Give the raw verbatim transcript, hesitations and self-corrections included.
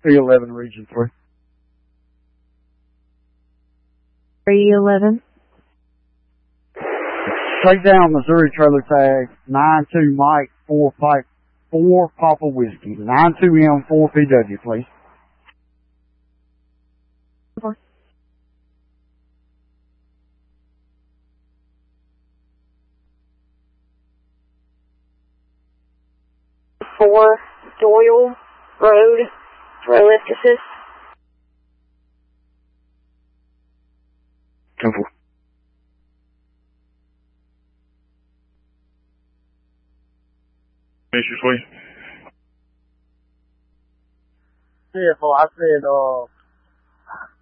three eleven, region three. three eleven. Take down Missouri trailer tag nine two Mike four Pipe four Papa Whiskey. nine two M four P W, please. Four. Four Doyle Road, row lift assist. ten four. Issues, please. Yeah, so I said, uh,